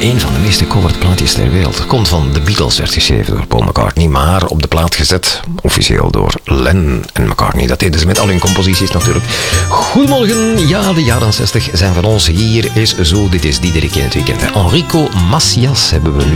een van de meest gecoverde plaatjes ter wereld. Komt van The Beatles, werd geschreven door Paul McCartney, maar op de plaat gezet, officieel door Lennon en McCartney. Dat deden ze met al hun composities natuurlijk. Goedemorgen, ja, de jaren 60 zijn van ons. Hier is Zo, dit is Diederik in het weekend. Enrico Macias hebben we nu